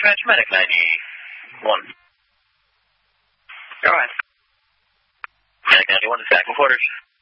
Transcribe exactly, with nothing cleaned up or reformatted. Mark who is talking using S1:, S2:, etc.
S1: Dispatch, Medic ninety-one.
S2: Go ahead.
S1: Medic ninety-one, to Sackville quarters.